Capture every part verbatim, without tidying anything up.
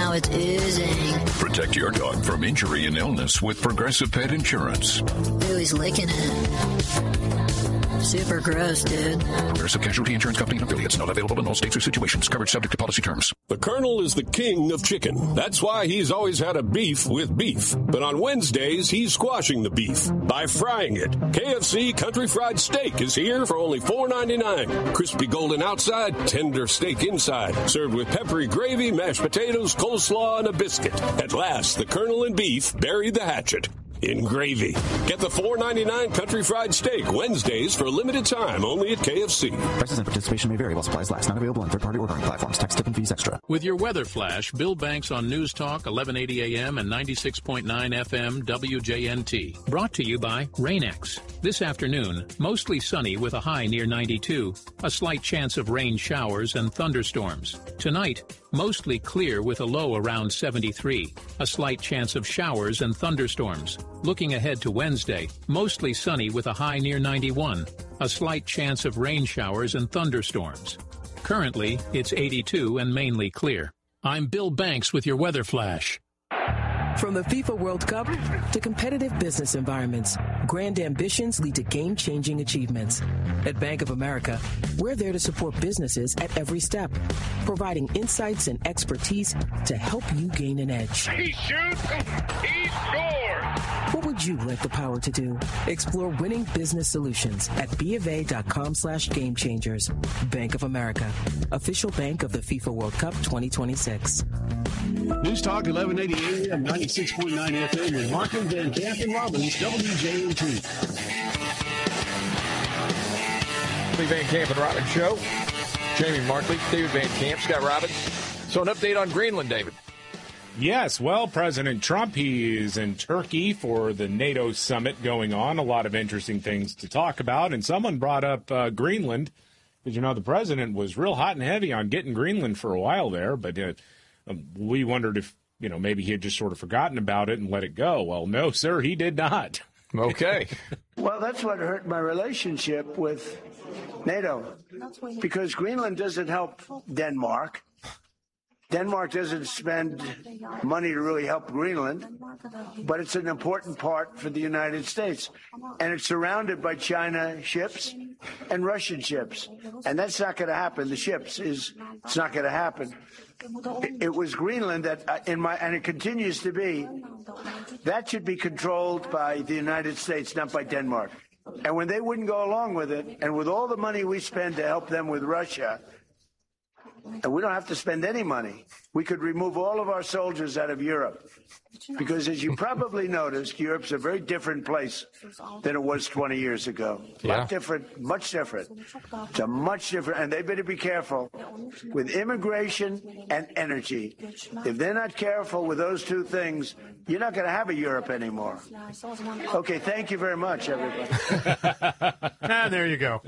now it's oozing. Protect your dog from injury and illness with Progressive Pet Insurance. Ooh, he's licking it. Super gross, dude. Progressive Casualty Insurance Company and affiliates. Not available in all states or situations. Coverage subject to policy terms. The Colonel is the king of chicken. That's why he's always had a beef with beef. But on Wednesdays, he's squashing the beef by frying it. K F C Country Fried Steak is here for only four ninety-nine. Crispy golden outside, tender steak inside. Served with peppery gravy, mashed potatoes, coleslaw, and a biscuit. At last, the Colonel and beef buried the hatchet in gravy. Get the four ninety-nine Country Fried Steak Wednesdays for a limited time only at K F C. Prices and participation may vary while supplies last. Not available on third-party ordering platforms. Tax, tip, and fees extra. With your weather flash, Bill Banks on News Talk eleven eighty A M and ninety-six point nine F M W J N T. Brought to you by Rain-X. This afternoon, mostly sunny with a high near ninety-two. A slight chance of rain showers and thunderstorms. Tonight, mostly clear with a low around seventy-three. A slight chance of showers and thunderstorms. Looking ahead to Wednesday, mostly sunny with a high near ninety-one. A slight chance of rain showers and thunderstorms. Currently, it's eighty-two and mainly clear. I'm Bill Banks with your weather flash. From the FIFA World Cup to competitive business environments, grand ambitions lead to game-changing achievements. At Bank of America, we're there to support businesses at every step, providing insights and expertise to help you gain an edge. He shoots, he scores! What would you like the power to do? Explore winning business solutions at BofA.com slash game changers. Bank of America, official bank of the FIFA World Cup twenty twenty-six. News Talk eleven eighty A M, ninety-six point nine F M with Markley, Van Camp, and Robbins, W J N T. Van Camp and Robbins Show. Jamie Markley, David Van Camp, Scott Robbins. So an update on Greenland, David. Yes, well, President Trump, he is in Turkey for the NATO summit going on. A lot of interesting things to talk about. And someone brought up uh, Greenland, because, you know, the president was real hot and heavy on getting Greenland for a while there. But uh, we wondered if, you know, maybe he had just sort of forgotten about it and let it go. Well, no, sir, he did not. Okay. Well, that's what hurt my relationship with NATO, because Greenland doesn't help Denmark. Denmark doesn't spend money to really help Greenland, but it's an important part for the United States. And it's surrounded by China ships and Russian ships. And that's not going to happen. The ships is, it's not going to happen. It, it was Greenland that, in my, and it continues to be, that should be controlled by the United States, not by Denmark. And when they wouldn't go along with it, and with all the money we spend to help them with Russia, and we don't have to spend any money. We could remove all of our soldiers out of Europe. Because as you probably noticed, Europe's a very different place than it was twenty years ago. A Yeah. lot different, much different. It's a much different, and they better be careful with immigration and energy. If they're not careful with those two things, you're not going to have a Europe anymore. Okay, thank you very much, everybody. Ah, there you go.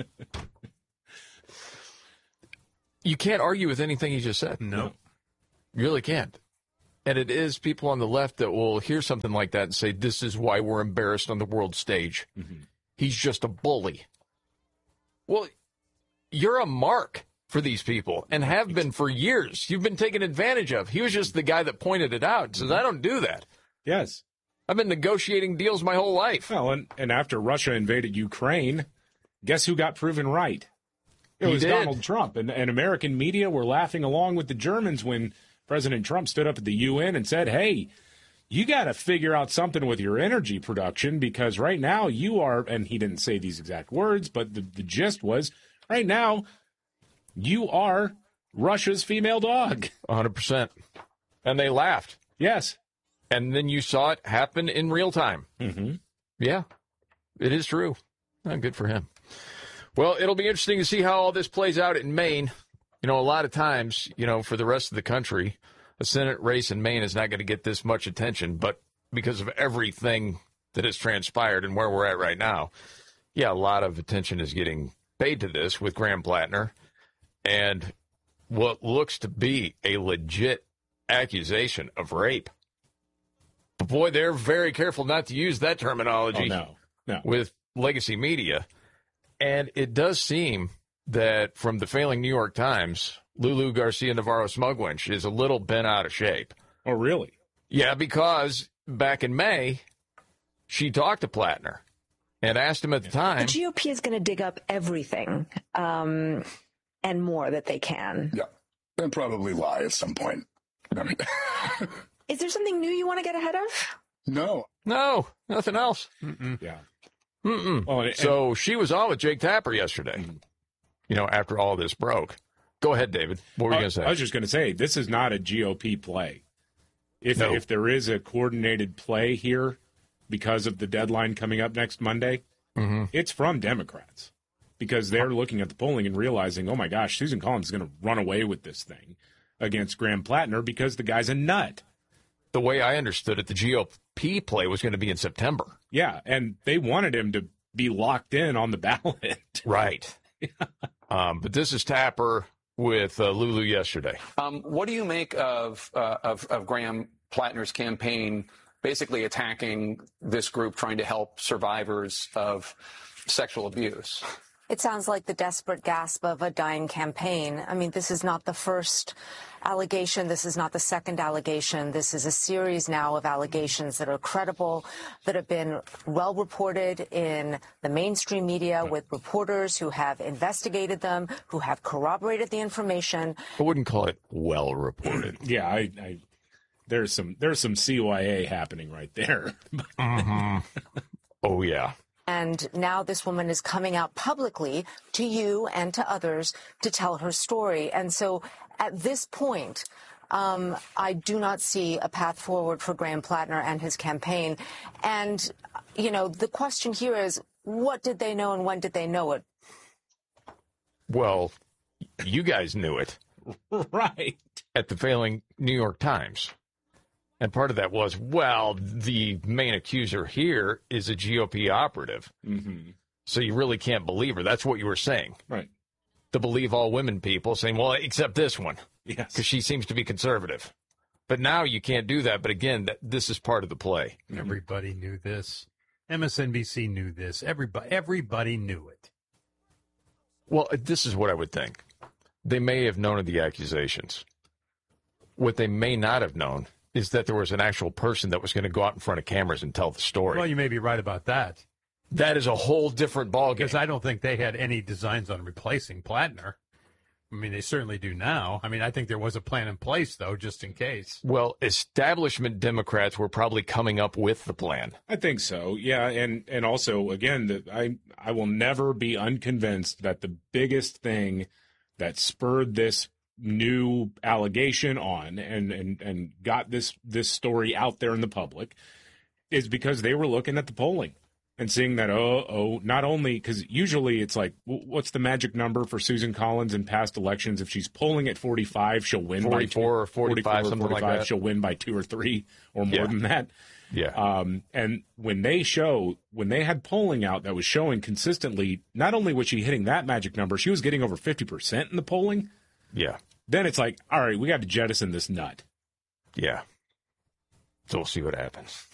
You can't argue with anything he just said. No. You really can't. And it is people on the left that will hear something like that and say, this is why we're embarrassed on the world stage. Mm-hmm. He's just a bully. Well, you're a mark for these people and have been for years. You've been taken advantage of. He was just the guy that pointed it out and says, I don't do that. Yes. I've been negotiating deals my whole life. Well, and, and after Russia invaded Ukraine, guess who got proven right? It He was did. Donald Trump. And, and American media were laughing along with the Germans when President Trump stood up at the U N and said, hey, you got to figure out something with your energy production, because right now you are, and he didn't say these exact words, but the, the gist was, right now you are Russia's female dog. one hundred percent. And they laughed. Yes. And then you saw it happen in real time. Mm-hmm. Yeah, it is true. Oh, good for him. Well, it'll be interesting to see how all this plays out in Maine. You know, a lot of times, you know, for the rest of the country, a Senate race in Maine is not going to get this much attention. But because of everything that has transpired and where we're at right now, yeah, a lot of attention is getting paid to this with Graham Plattner and what looks to be a legit accusation of rape. But boy, they're very careful not to use that terminology oh, no. No. with legacy media. And it does seem that from the failing New York Times, Lulu Garcia Navarro Smugwinch is a little bent out of shape. Oh, really? Yeah, because back in May, she talked to Plattner and asked him at the time. The G O P is going to dig up everything um, and more that they can. Yeah, and probably lie at some point. I mean, is there something new you want to get ahead of? No. No, nothing else. Mm-mm. Yeah. Mm-mm. Oh, and, so she was on with Jake Tapper yesterday, mm-hmm. you know, after all this broke. Go ahead, David. What were you going to say? I was just going to say, this is not a G O P play. If no. if there is a coordinated play here because of the deadline coming up next Monday, mm-hmm. it's from Democrats because they're looking at the polling and realizing, oh, my gosh, Susan Collins is going to run away with this thing against Graham Plattner because the guy's a nut. The way I understood it, the G O P play was going to be in September. Yeah, and they wanted him to be locked in on the ballot. Right. um, but this is Tapper with uh, Lulu yesterday. Um, what do you make of, uh, of of Graham Plattner's campaign basically attacking this group trying to help survivors of sexual abuse? It sounds like the desperate gasp of a dying campaign. I mean, this is not the first allegation. This is not the second allegation. This is a series now of allegations that are credible, that have been well reported in the mainstream media with reporters who have investigated them, who have corroborated the information. I wouldn't call it well reported. Yeah, I, I there's some there's some C Y A happening right there. mm-hmm. Oh, yeah. And now this woman is coming out publicly to you and to others to tell her story. And so at this point, um, I do not see a path forward for Graham Plattner and his campaign. And, you know, the question here is, what did they know and when did they know it? Well, you guys knew it. Right. At the failing New York Times. And part of that was, well, the main accuser here is a G O P operative. Mm-hmm. So you really can't believe her. That's what you were saying. Right. To believe all women people, saying, well, except this one. Yes. Because she seems to be conservative. But now you can't do that. But again, that, this is part of the play. Everybody knew this. M S N B C knew this. Everybody, everybody knew it. Well, this is what I would think. They may have known of the accusations. What they may not have known is that there was an actual person that was going to go out in front of cameras and tell the story. Well, you may be right about that. That is a whole different ballgame. Because I don't think they had any designs on replacing Plattner. I mean, they certainly do now. I mean, I think there was a plan in place, though, just in case. Well, establishment Democrats were probably coming up with the plan. I think so, yeah. And and also, again, the, I, I will never be unconvinced that the biggest thing that spurred this new allegation on and, and, and got this, this story out there in the public is because they were looking at the polling and seeing that, oh, oh, not only because usually it's like, what's the magic number for Susan Collins in past elections? If she's polling at forty-five, she'll win forty-four by two, or forty-five, forty-four or something forty-five, like that. She'll win by two or three or more yeah. than that. Yeah. Um, and when they show, when they had polling out that was showing consistently, not only was she hitting that magic number, she was getting over fifty percent in the polling. Yeah. Then it's like, all right, we got to jettison this nut. Yeah. So we'll see what happens.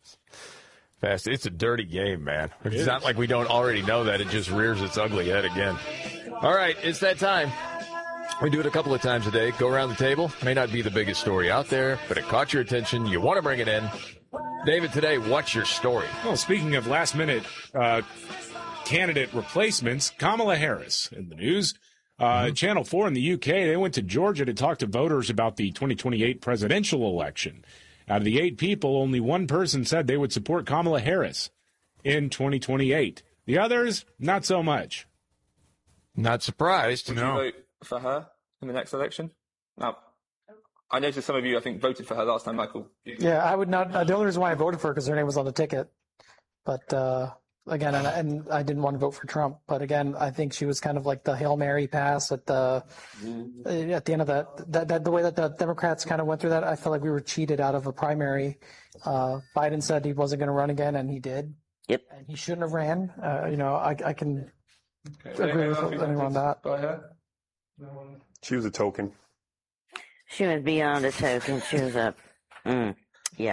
Fast. It's a dirty game, man. It's it not like we don't already know that. It just rears its ugly head again. All right, it's that time. We do it a couple of times a day. Go around the table. May not be the biggest story out there, but it caught your attention. You want to bring it in. David, today, what's your story? Well, speaking of last-minute uh, candidate replacements, Kamala Harris in the news. Uh, mm-hmm. Channel four in the U K, they went to Georgia to talk to voters about the twenty twenty-eight presidential election. Out of the eight people, only one person said they would support Kamala Harris in twenty twenty-eight. The others, not so much. Not surprised. Would no. you vote for her in the next election? Now, I noticed some of you, I think, voted for her last time, Michael. Yeah, I would not. Uh, the only reason why I voted for her because her name was on the ticket. But uh, again, and, and I didn't want to vote for Trump. But again, I think she was kind of like the Hail Mary pass at the mm-hmm. at the end of that, that. That the way that the Democrats kind of went through that, I felt like we were cheated out of a primary. Uh, Biden said he wasn't going to run again, and he did. Yep. And he shouldn't have ran. Uh, you know, I, I can okay. agree with anyone on that. By her? No one. She was a token. She was beyond a token. She was a, mm, yeah.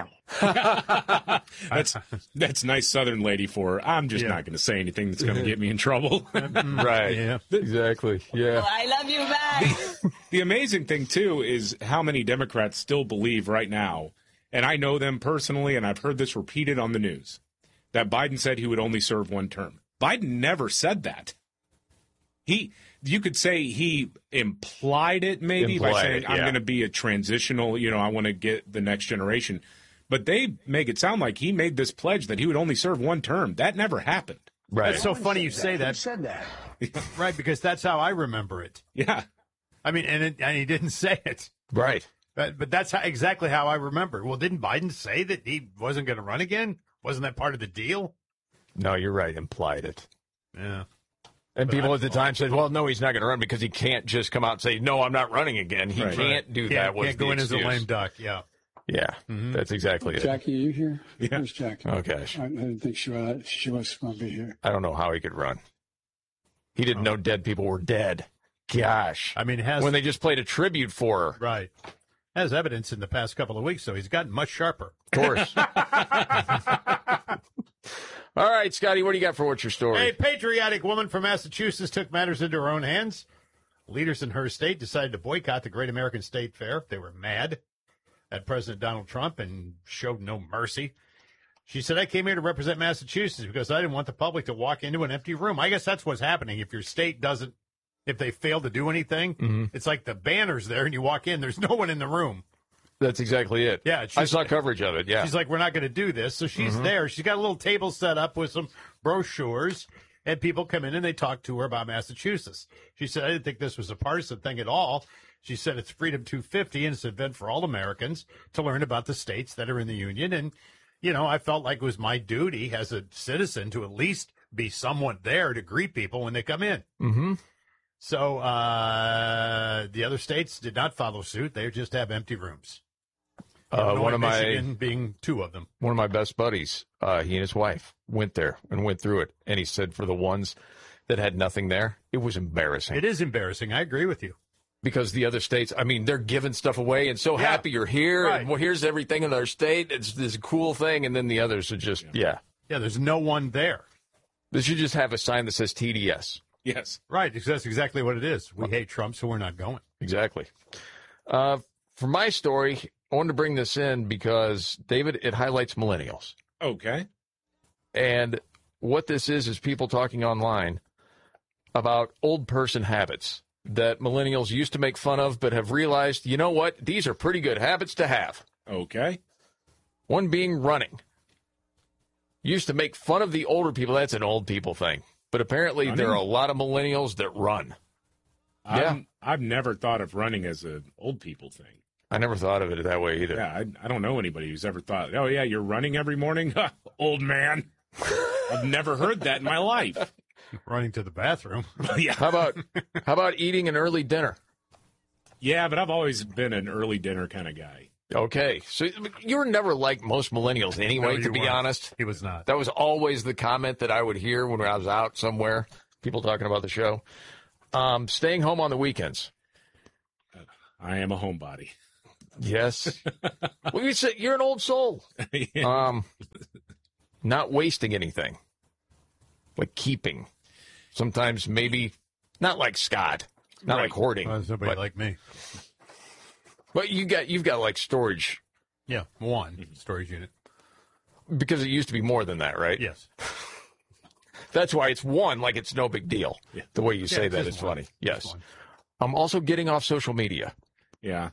that's that's nice Southern lady for her. I'm just yeah. not going to say anything that's going to get me in trouble. Right. Yeah. Exactly. Yeah. Oh, I love you back. the, the amazing thing, too, is how many Democrats still believe right now, and I know them personally, and I've heard this repeated on the news, that Biden said he would only serve one term. Biden never said that. He, you could say he implied it maybe Implied by saying, it, I'm yeah. going to be a transitional, you know, I want to get the next generation. But they make it sound like he made this pledge that he would only serve one term. That never happened. Right. That's so funny you said say that? Who that. said that? Right, because that's how I remember it. Yeah. I mean, and it, and he didn't say it. Right. But, but that's how, exactly how I remember. Well, didn't Biden say that he wasn't going to run again? Wasn't that part of the deal? No, you're right. Implied it. Yeah. And But people I- at the time said, well, no, he's not going to run because he can't just come out and say, no, I'm not running again. He Right. can't do Can't, that. Was can't the go in as a excuse. lame duck, yeah. Yeah, that's exactly it. Jackie, are you here? Yeah. Where's Jackie? Oh, gosh. I, I didn't think she was, she was going to be here. I don't know how he could run. He didn't know dead people were dead. Gosh. I mean, it has when they just played a tribute for her. right. Has evidence in the past couple of weeks, so he's gotten much sharper. Of course. All right, Scotty, what do you got for what's your story? A patriotic woman from Massachusetts took matters into her own hands. Leaders in her state decided to boycott the Great American State Fair. They were mad at President Donald Trump and showed no mercy. She said, I came here to represent Massachusetts because I didn't want the public to walk into an empty room. I guess that's what's happening. If your state doesn't, if they fail to do anything, Mhm. it's like the banner's there and you walk in, there's no one in the room. That's exactly it. Yeah, I she's- saw coverage of it, yeah. She's like, we're not going to do this. So she's Mhm. there. She's got a little table set up with some brochures, and people come in and they talk to her about Massachusetts. She said, I didn't think this was a partisan thing at all. She said it's Freedom two fifty, and it's an event for all Americans to learn about the states that are in the Union. And, you know, I felt like it was my duty as a citizen to at least be somewhat there to greet people when they come in. Mm-hmm. So uh, the other states did not follow suit. They just have empty rooms. Uh, Illinois, one of my Michigan being two of them. one of my best buddies, uh, he and his wife went there and went through it, and he said for the ones that had nothing there, it was embarrassing. It is embarrassing. I agree with you. Because the other states, I mean, they're giving stuff away and so Yeah. happy you're here, Right. and well, here's everything in our state. It's this cool thing, and then the others are just, yeah. Yeah, there's no one there. They should just have a sign that says T D S. Yes. Right, because that's exactly what it is. We hate Trump, so we're not going. Exactly. Uh, for my story, I wanted to bring this in because, David, it highlights millennials. Okay. And what this is, is people talking online about old person habits that millennials used to make fun of, but have realized, you know what? These are pretty good habits to have. Okay. One being running. Used to make fun of the older people. That's an old people thing. But apparently Running? there are a lot of millennials that run. Yeah. I'm, I've never thought of running as an old people thing. I never thought of it that way either. Yeah, I, I don't know anybody who's ever thought, oh, yeah, you're running every morning? Old man. I've never heard that in my life. Running to the bathroom. Yeah. How about how about eating an early dinner? Yeah, but I've always been an early dinner kind of guy. Okay. So you were never like most millennials anyway, No, to you be weren't. honest. He was not. That was always the comment that I would hear when I was out somewhere, people talking about the show. Um, staying home on the weekends. I am a homebody. Yes. Well, you say you're an old soul. Yeah. Um, not wasting anything. Like keeping. Sometimes maybe, not like Scott. Not Right. like hoarding. Well, somebody but, like me. but you got, you've got like storage. Yeah, one storage unit. Because it used to be more than that, right? Yes. That's why it's one, like it's no big deal. Yeah. The way you Yeah, say it's that just is one. funny. Just Yes. one. I'm also getting off social media. Yeah.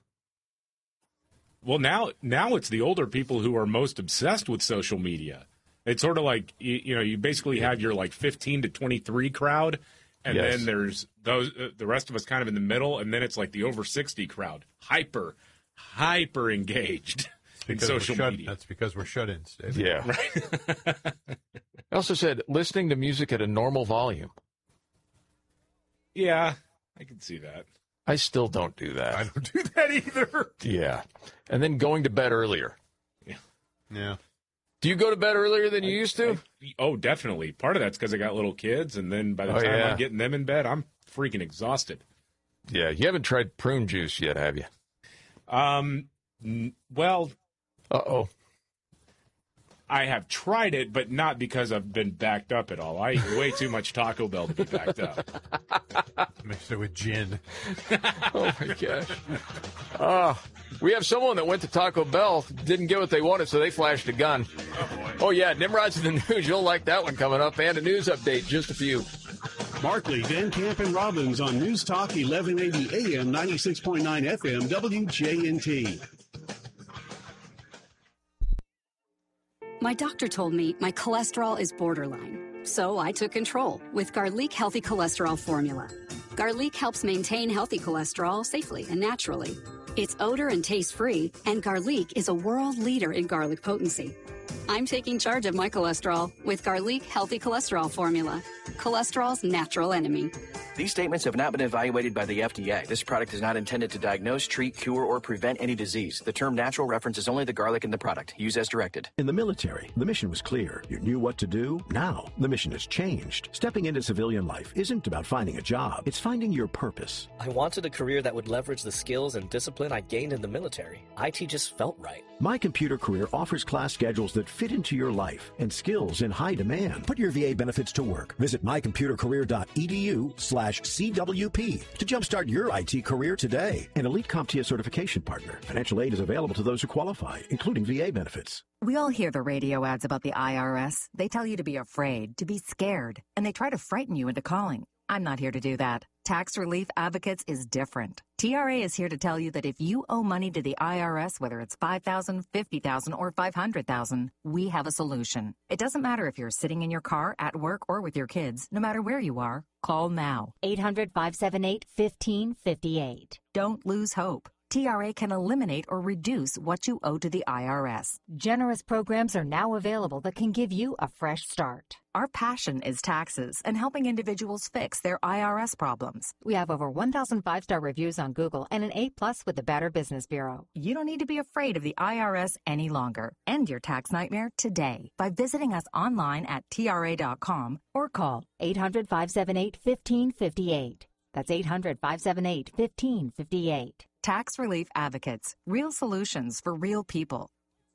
Well, now now it's the older people who are most obsessed with social media. It's sort of like, you, you know, you basically have your like fifteen to twenty-three crowd, and Yes. then there's those uh, the rest of us kind of in the middle, and then it's like the over sixty crowd, hyper, hyper engaged in Because we're social shut- media. That's because we're shut-ins, Dave. Yeah. I also said listening to music at a normal volume. Yeah, I can see that. I still don't do that. I don't do that either. Yeah. And then going to bed earlier. Yeah. Do you go to bed earlier than you used to? I- oh, definitely. Part of that's because I got little kids, and then by the Oh, time yeah. I'm getting them in bed, I'm freaking exhausted. Yeah. You haven't tried prune juice yet, have you? Um, n- well, Uh-oh. I have tried it, but not because I've been backed up at all. I eat way too much Taco Bell to be backed up. Mix it with gin. Oh, my gosh. Uh, we have someone that went to Taco Bell, didn't get what they wanted, so they flashed a gun. Oh, yeah, Nimrod's in the news. You'll like that one coming up. And a news update, just a few. Markley, Van Camp, and Robbins on News Talk eleven eighty A M, ninety-six point nine F M, W J N T. My doctor told me my cholesterol is borderline, so I took control with Garlic Healthy Cholesterol Formula. Garlic helps maintain healthy cholesterol safely and naturally. It's odor and taste-free, and Garlic is a world leader in garlic potency. I'm taking charge of my cholesterol with Garlic Healthy Cholesterol Formula, cholesterol's natural enemy. These statements have not been evaluated by the F D A. This product is not intended to diagnose, treat, cure, or prevent any disease. The term natural references only the garlic in the product. Use as directed. In the military, the mission was clear. You knew what to do. Now, the mission has changed. Stepping into civilian life isn't about finding a job. It's finding your purpose. I wanted a career that would leverage the skills and discipline I gained in the military. I T just felt right. My Computer Career offers class schedules that fit into your life and skills in high demand. Put your V A benefits to work. Visit my computer career dot e d u slash C W P to jumpstart your I T career today. An Elite CompTIA certification partner. Financial aid is available to those who qualify, including V A benefits. We all hear the radio ads about the I R S. They tell you to be afraid, to be scared, and they try to frighten you into calling. I'm not here to do that. Tax Relief Advocates is different. T R A is here to tell you that if you owe money to the I R S, whether it's five thousand dollars, fifty thousand dollars, or five hundred thousand dollars, we have a solution. It doesn't matter if you're sitting in your car, at work, or with your kids. No matter where you are, call now. eight hundred, five seven eight, one five five eight. Don't lose hope. T R A can eliminate or reduce what you owe to the I R S. Generous programs are now available that can give you a fresh start. Our passion is taxes and helping individuals fix their I R S problems. We have over one thousand five-star reviews on Google and an A plus with the Better Business Bureau. You don't need to be afraid of the I R S any longer. End your tax nightmare today by visiting us online at T R A dot com or call eight hundred, five seven eight, one five five eight. That's eight hundred, five seven eight, one five five eight. Tax Relief Advocates. Real solutions for real people.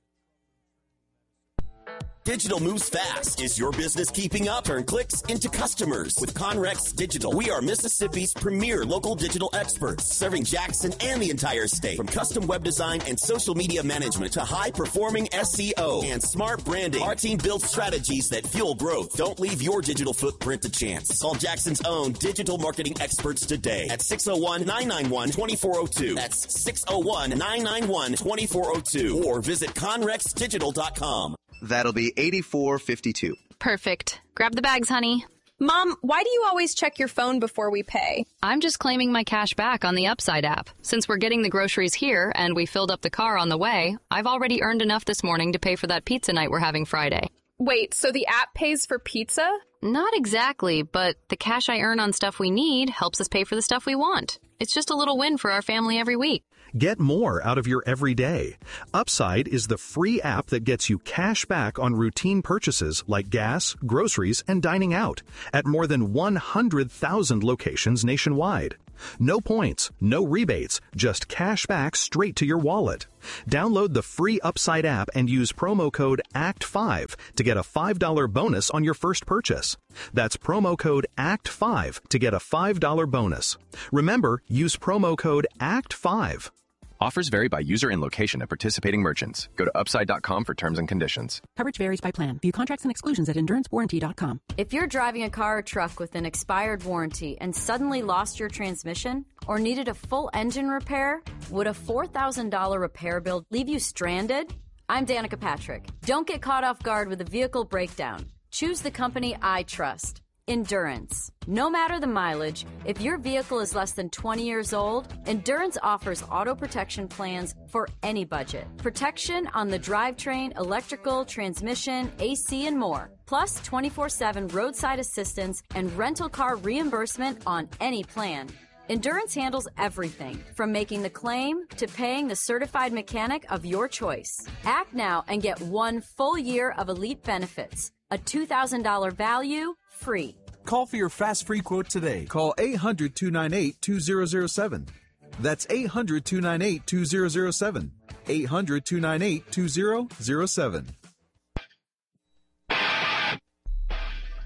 Digital moves fast. Is your business keeping up? Turn clicks into customers with Conrex Digital. We are Mississippi's premier local digital experts, serving Jackson and the entire state. From custom web design and social media management to high-performing S E O and smart branding, our team builds strategies that fuel growth. Don't leave your digital footprint to chance. Call Jackson's own digital marketing experts today at six oh one, nine nine one, two four oh two. That's six oh one, nine nine one, two four oh two. Or visit conrex digital dot com. That'll be eighty-four fifty-two. Perfect. Grab the bags, honey. Mom, why do you always check your phone before we pay? I'm just claiming my cash back on the Upside app. Since we're getting the groceries here and we filled up the car on the way, I've already earned enough this morning to pay for that pizza night we're having Friday. Wait, so the app pays for pizza? Not exactly, but the cash I earn on stuff we need helps us pay for the stuff we want. It's just a little win for our family every week. Get more out of your everyday. Upside is the free app that gets you cash back on routine purchases like gas, groceries, and dining out at more than one hundred thousand locations nationwide. No points, no rebates, just cash back straight to your wallet. Download the free Upside app and use promo code A C T five to get a five dollars bonus on your first purchase. That's promo code A C T five to get a five dollars bonus. Remember, use promo code A C T five. Offers vary by user and location at participating merchants. Go to upside dot com for terms and conditions. Coverage varies by plan. View contracts and exclusions at endurance warranty dot com. If you're driving a car or truck with an expired warranty and suddenly lost your transmission or needed a full engine repair, would a four thousand dollars repair bill leave you stranded? I'm Danica Patrick. Don't get caught off guard with a vehicle breakdown. Choose the company I trust. Endurance. No matter the mileage, if your vehicle is less than twenty years old, Endurance offers auto protection plans for any budget. Protection on the drivetrain, electrical, transmission, A C, and more. Plus twenty-four seven roadside assistance and rental car reimbursement on any plan. Endurance handles everything, from making the claim to paying the certified mechanic of your choice. Act now and get one full year of elite benefits. A two thousand dollars value, free. Call for your fast free quote today. Call eight hundred, two nine eight, two zero zero seven. That's eight hundred, two nine eight, two zero zero seven. eight hundred, two nine eight, two zero zero seven.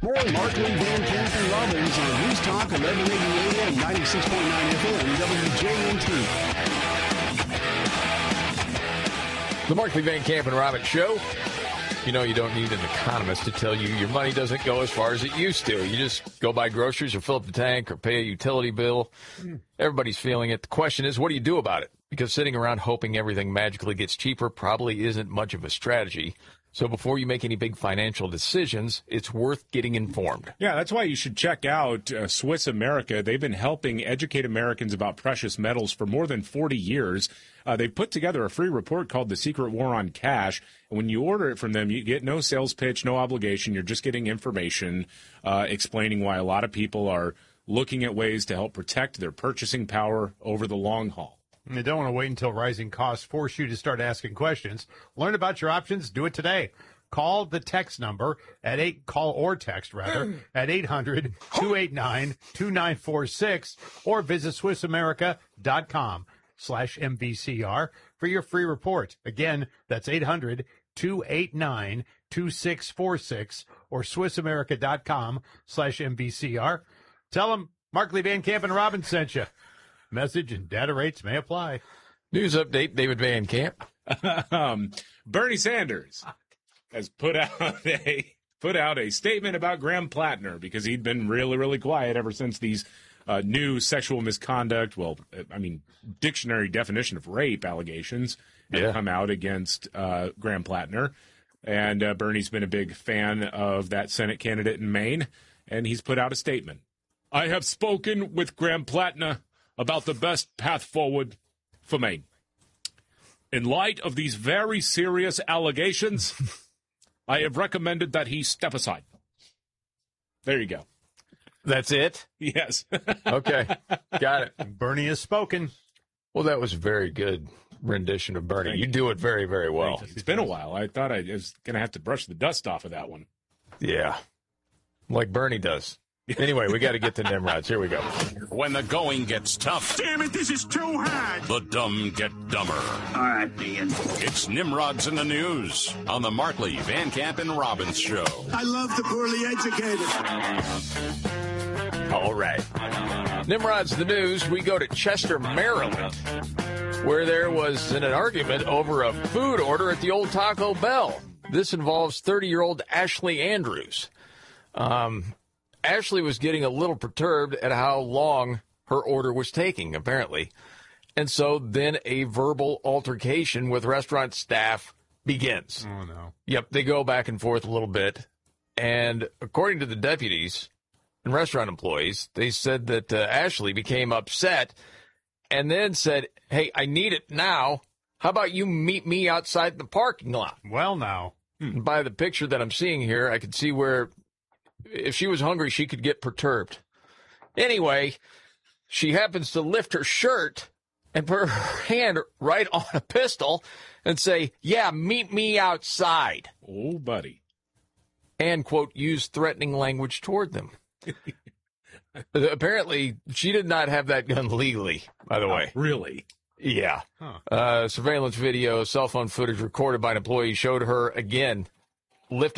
More Markley, Van Camp, and Robbins on News Talk eleven eighty A M, ninety-six point nine F M, W J M T. The Markley, Van Camp, and Robbins Show. You know you don't need an economist to tell you your money doesn't go as far as it used to. You just go buy groceries or fill up the tank or pay a utility bill. Everybody's feeling it. The question is, what do you do about it? Because sitting around hoping everything magically gets cheaper probably isn't much of a strategy. So before you make any big financial decisions, it's worth getting informed. Yeah, that's why you should check out uh, Swiss America. They've been helping educate Americans about precious metals for more than forty years. Uh, they put together a free report called The Secret War on Cash. And when you order it from them, you get no sales pitch, no obligation. You're just getting information uh, explaining why a lot of people are looking at ways to help protect their purchasing power over the long haul. And you don't want to wait until rising costs force you to start asking questions. Learn about your options. Do it today. Call the text number at eight. Call or text rather at eight hundred, two eight nine, two nine four six or visit Swiss America dot com slash M V C R for your free report. Again, that's eight hundred, two eight nine, two six four six or Swiss America dot com slash M V C R. Tell them Markley, Van Camp, and Robbins sent you. Message and data rates may apply. News update, David Van Camp. um, Bernie Sanders has put out a put out a statement about Graham Plattner because he'd been really, really quiet ever since these uh, new sexual misconduct, well, I mean, dictionary definition of rape allegations have Yeah. come out against uh, Graham Plattner. And uh, Bernie's been a big fan of that Senate candidate in Maine, and he's put out a statement. I have spoken with Graham Plattner about the best path forward for Maine. In light of these very serious allegations, I have recommended that he step aside. There you go. That's it? Yes. Okay. Got it. Bernie has spoken. Well, that was a very good rendition of Bernie. You do it very, very well. It's been a while. I thought I was going to have to brush the dust off of that one. Yeah. Like Bernie does. Anyway, we got to get to Nimrods. Here we go. When the going gets tough. Damn it, this is too hard. The dumb get dumber. All right, Ian. It's Nimrods in the News on the Markley, Van Camp, and Robbins Show. I love the poorly educated. All right. Nimrod's the News. We go to Chester, Maryland, where there was an, an argument over a food order at the old Taco Bell. This involves thirty-year-old Ashley Andrews. Um... Ashley was getting a little perturbed at how long her order was taking, apparently. And so then a verbal altercation with restaurant staff begins. Oh, no. Yep, they go back and forth a little bit. And according to the deputies and restaurant employees, they said that uh, Ashley became upset and then said, hey, I need it now. How about you meet me outside the parking lot? Well, now. Hmm. By the picture that I'm seeing here, I could see where if she was hungry, she could get perturbed. Anyway, she happens to lift her shirt and put her hand right on a pistol and say, yeah, meet me outside. Oh, buddy. And, quote, use threatening language toward them. Apparently, she did not have that gun legally, by the way. Oh, really? Yeah. Huh. Uh, surveillance video, cell phone footage recorded by an employee showed her, again, lifting